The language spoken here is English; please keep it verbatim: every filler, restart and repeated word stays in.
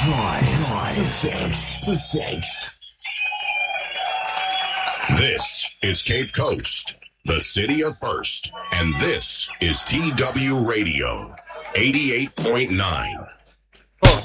Drive, drive to six, to six. This is Cape Coast, the city of first, and this is T W Radio eighty-eight point nine.